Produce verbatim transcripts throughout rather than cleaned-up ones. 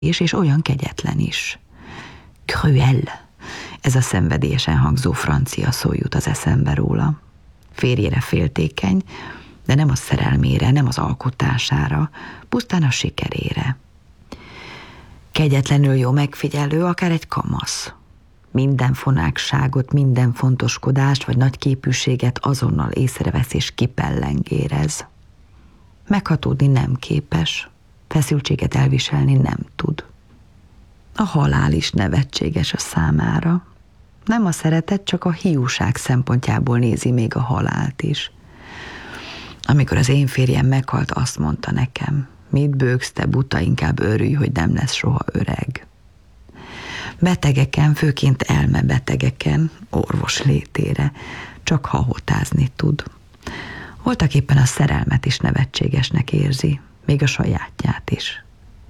és, és olyan kegyetlen is. Cruel. Ez a szenvedélyesen hangzó francia szó jut az eszembe róla. Férjére féltékeny, de nem a szerelmére, nem az alkotására, pusztán a sikerére. Kegyetlenül jó megfigyelő, akár egy kamasz. Minden fonákságot, minden fontoskodást vagy nagyképűséget azonnal észrevesz és kipellengérez. Meghatódni nem képes, feszültséget elviselni nem tud. A halál is nevetséges a számára. Nem a szeretet, csak a hiúság szempontjából nézi még a halált is. Amikor az én férjem meghalt, azt mondta nekem, mit bőgsz, te buta, inkább örülj, hogy nem lesz soha öreg. Betegeken, főként elmebetegeken, orvos létére csak hahotázni tud. Voltak éppen a szerelmet is nevetségesnek érzi, még a sajátját is.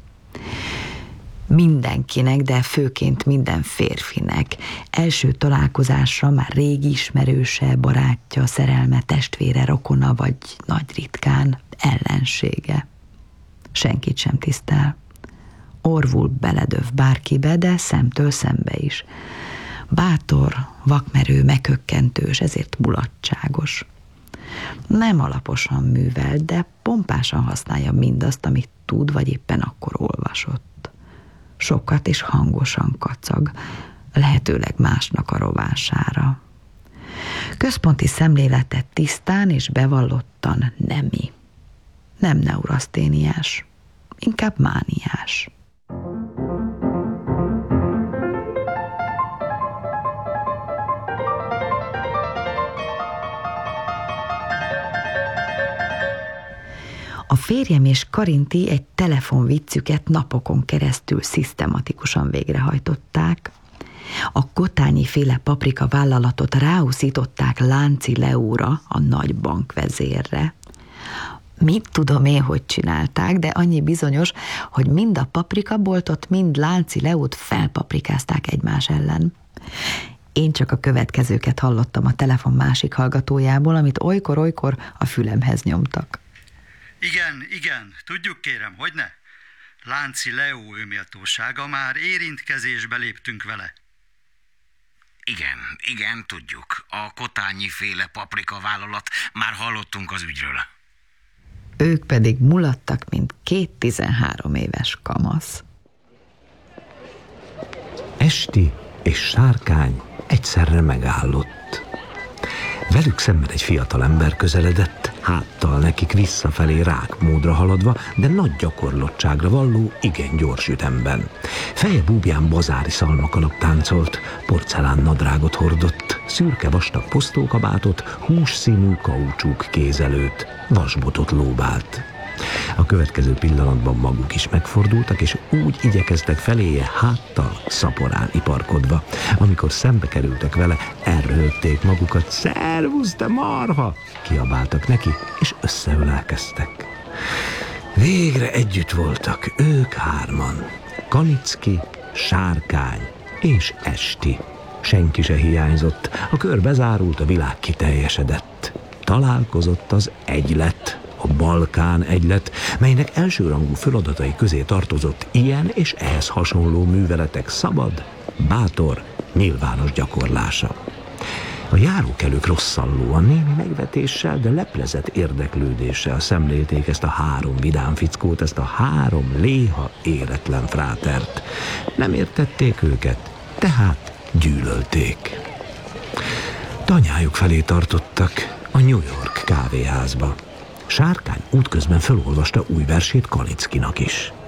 Mindenkinek, de főként minden férfinek első találkozásra már régi ismerőse, barátja, szerelme, testvére, rokona vagy nagy ritkán ellensége. Senkit sem tisztel. Orvul beledöv bárkibe, de szemtől szembe is. Bátor, vakmerő, meghökkentős, ezért mulatságos. Nem alaposan művel, de pompásan használja mindazt, amit tud, vagy éppen akkor olvasott. Sokat és hangosan kacag, lehetőleg másnak a rovására. Központi szemléletet tisztán és bevallottan nemi. Nem neuraszténiás, inkább mániás. A férjem és Karinti egy telefonviccüket napokon keresztül szisztematikusan végrehajtották. A Kotányi féle paprika vállalatot ráuszították Lánci Leóra, a nagy bankvezérre. Mit tudom én, hogy csinálták, de annyi bizonyos, hogy mind a paprikaboltot, mind Lánci Leót felpaprikázták egymás ellen. Én csak a következőket hallottam a telefon másik hallgatójából, amit olykor-olykor a fülemhez nyomtak. Igen, igen, tudjuk kérem, hogy ne? Lánci Leó őméltósága, már érintkezésbe léptünk vele. Igen, igen, tudjuk. A Kotányi féle paprika vállalat, már hallottunk az ügyről. Ők pedig mulattak, mint két tizenhárom éves kamasz. Esti és Sárkány egyszerre megállott. Velük szemben egy fiatal ember közeledett, háttal nekik visszafelé rákmódra haladva, de nagy gyakorlottságra valló, igen gyors ütemben. Feje búbján bazári szalmakalap táncolt, porcelán nadrágot hordott, szürke vastag posztókabátot, hússzínű kaucsúk kézelőt, vasbotot lóbált. A következő pillanatban maguk is megfordultak, és úgy igyekeztek feléje háttal, szaporán iparkodva. Amikor szembe kerültek vele, elröhögték magukat. Szervusz, te marha! Kiabáltak neki, és összeölelkeztek. Végre együtt voltak, ők hárman. Kanicki, Sárkány és Esti. Senki se hiányzott, a kör bezárult, a világ kiteljesedett. Találkozott az egylet, a Balkán egylet, melynek elsőrangú feladatai közé tartozott ilyen és ehhez hasonló műveletek szabad, bátor, nyilvános gyakorlása. A járókelők rosszallóan, némi megvetéssel, de leplezett érdeklődéssel szemlélték ezt a három vidám fickót, ezt a három léha éretlen frátert. Nem értették őket, tehát gyűlölték. Tanyájuk felé tartottak, a New York kávéházba. Sárkány útközben felolvasta új versét Kanickinak is.